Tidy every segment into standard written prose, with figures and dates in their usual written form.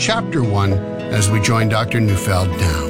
chapter 1 as we join Dr. Neufeld now.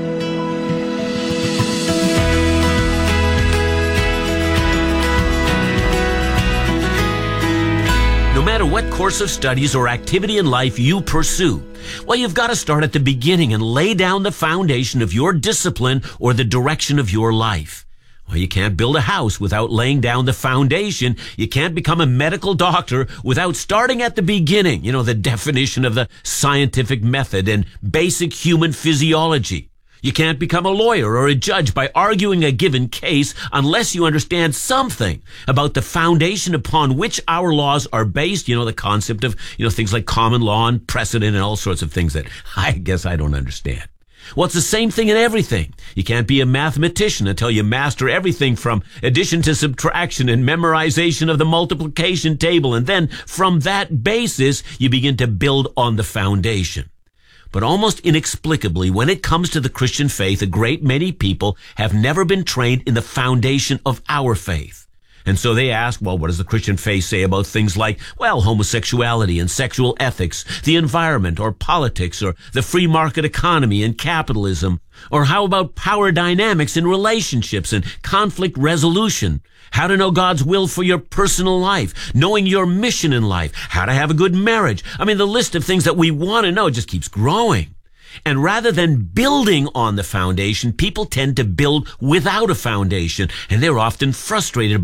No matter what course of studies or activity in life you pursue, well, you've got to start at the beginning and lay down the foundation of your discipline or the direction of your life. Well, you can't build a house without laying down the foundation. You can't become a medical doctor without starting at the beginning. You know, the definition of the scientific method and basic human physiology. You can't become a lawyer or a judge by arguing a given case unless you understand something about the foundation upon which our laws are based. You know, the concept of, things like common law and precedent and all sorts of things that I guess I don't understand. Well, it's the same thing in everything. You can't be a mathematician until you master everything from addition to subtraction and memorization of the multiplication table. And then from that basis, you begin to build on the foundation. But almost inexplicably, when it comes to the Christian faith, a great many people have never been trained in the foundation of our faith. And so they ask, well, what does the Christian faith say about things like, homosexuality and sexual ethics, the environment or politics or the free market economy and capitalism? Or how about power dynamics in relationships and conflict resolution? How to know God's will for your personal life, knowing your mission in life, how to have a good marriage. I mean, the list of things that we want to know just keeps growing. And rather than building on the foundation, people tend to build without a foundation, and they're often frustrated